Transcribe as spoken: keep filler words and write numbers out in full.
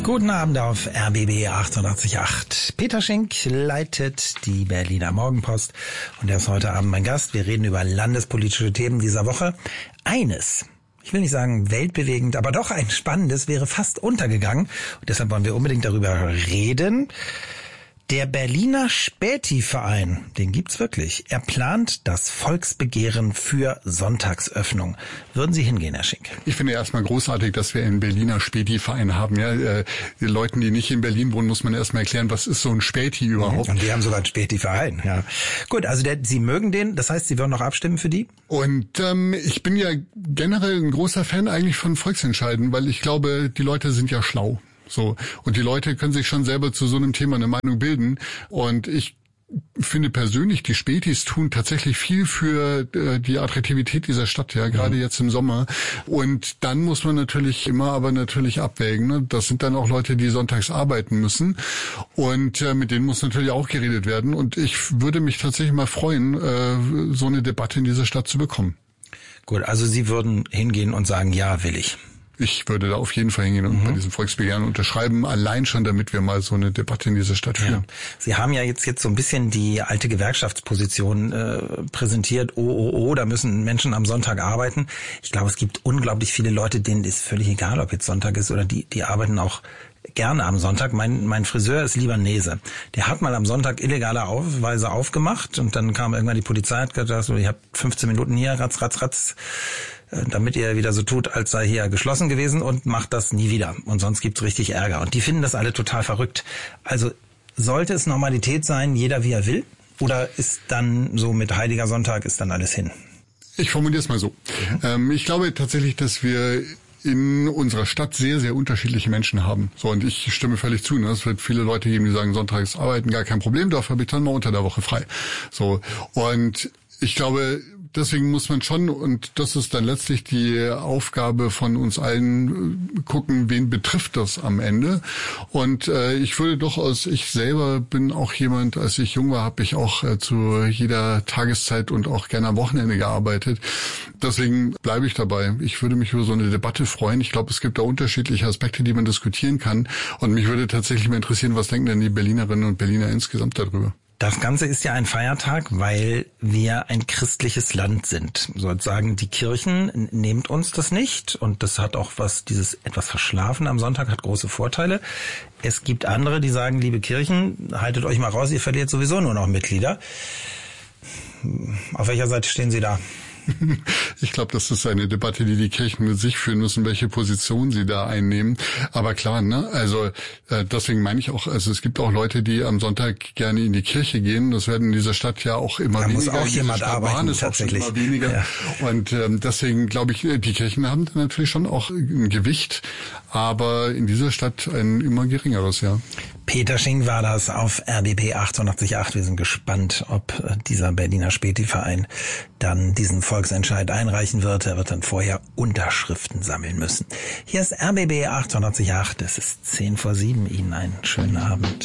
Guten Abend auf R B B achtundachtzig Komma acht. Peter Schenk leitet die Berliner Morgenpost und er ist heute Abend mein Gast. Wir reden über landespolitische Themen dieser Woche. Eines, ich will nicht sagen weltbewegend, aber doch ein spannendes, wäre fast untergegangen. Und deshalb wollen wir unbedingt darüber reden. Der Berliner Späti-Verein, den gibt's wirklich. Er plant das Volksbegehren für Sonntagsöffnung. Würden Sie hingehen, Herr Schenk? Ich finde erstmal großartig, dass wir einen Berliner Späti-Verein haben. Ja, äh, den Leuten, die nicht in Berlin wohnen, muss man erstmal erklären, was ist so ein Späti überhaupt? Und die haben sogar einen Späti-Verein. Ja. Gut, also der, Sie mögen den, das heißt, Sie würden noch abstimmen für die? Und ähm, ich bin ja generell ein großer Fan eigentlich von Volksentscheiden, weil ich glaube, die Leute sind ja schlau. So, und die Leute können sich schon selber zu so einem Thema eine Meinung bilden. Und ich finde persönlich, die Spätis tun tatsächlich viel für äh, die Attraktivität dieser Stadt, ja, gerade mhm. jetzt im Sommer. Und dann muss man natürlich immer aber natürlich abwägen. Ne? Das sind dann auch Leute, die sonntags arbeiten müssen. Und äh, mit denen muss natürlich auch geredet werden. Und ich würde mich tatsächlich mal freuen, äh, so eine Debatte in dieser Stadt zu bekommen. Gut, also Sie würden hingehen und sagen, ja, will ich. Ich würde da auf jeden Fall hingehen und mhm. bei diesem Volksbegehren unterschreiben, allein schon, damit wir mal so eine Debatte in dieser Stadt führen. Ja. Sie haben ja jetzt jetzt so ein bisschen die alte Gewerkschaftsposition äh, präsentiert. Oh, oh, oh, da müssen Menschen am Sonntag arbeiten. Ich glaube, es gibt unglaublich viele Leute, denen ist völlig egal, ob jetzt Sonntag ist oder die die arbeiten auch gerne am Sonntag. Mein mein Friseur ist Libanese. Der hat mal am Sonntag illegalerweise aufgemacht und dann kam irgendwann die Polizei und hat gesagt, ihr habt fünfzehn Minuten hier, ratz, ratz, ratz, damit ihr wieder so tut, als sei hier geschlossen gewesen und macht das nie wieder. Und sonst gibt's richtig Ärger. Und die finden das alle total verrückt. Also sollte es Normalität sein, jeder wie er will? Oder ist dann so mit Heiliger Sonntag ist dann alles hin? Ich formuliere es mal so. Mhm. Ähm, ich glaube tatsächlich, dass wir in unserer Stadt sehr, sehr unterschiedliche Menschen haben. So, und ich stimme völlig zu. Ne? Es wird viele Leute geben, die sagen, sonntags arbeiten, gar kein Problem, dafür habe ich dann mal unter der Woche frei. So, und ich glaube, deswegen muss man schon, und das ist dann letztlich die Aufgabe von uns allen, gucken, wen betrifft das am Ende. Und äh, ich würde durchaus, ich selber bin auch jemand, als ich jung war, habe ich auch äh, zu jeder Tageszeit und auch gerne am Wochenende gearbeitet. Deswegen bleibe ich dabei. Ich würde mich über so eine Debatte freuen. Ich glaube, es gibt da unterschiedliche Aspekte, die man diskutieren kann. Und mich würde tatsächlich mal interessieren, was denken denn die Berlinerinnen und Berliner insgesamt darüber? Das Ganze ist ja ein Feiertag, weil wir ein christliches Land sind. Sozusagen die Kirchen nehmt uns das nicht und das hat auch was, dieses etwas Verschlafen am Sonntag hat große Vorteile. Es gibt andere, die sagen, liebe Kirchen, haltet euch mal raus, ihr verliert sowieso nur noch Mitglieder. Auf welcher Seite stehen Sie da? Ich glaube, das ist eine Debatte, die die Kirchen mit sich führen müssen, welche Position sie da einnehmen. Aber klar, ne, also äh, deswegen meine ich auch, also es gibt auch Leute, die am Sonntag gerne in die Kirche gehen. Das werden in dieser Stadt ja auch immer da weniger. Da muss auch jemand arbeiten, tatsächlich. Immer weniger. Ja. Und ähm, deswegen glaube ich, die Kirchen haben natürlich schon auch ein Gewicht, aber in dieser Stadt ein immer geringeres, ja. Peter Schenk war das auf R B B achtundachtzig Komma acht. Wir sind gespannt, ob dieser Berliner Späti-Verein dann diesen Volksentscheid einreichen wird. Er wird dann vorher Unterschriften sammeln müssen. Hier ist R B B achtundachtzig Komma acht. Es ist zehn vor sieben. Ihnen einen schönen Abend.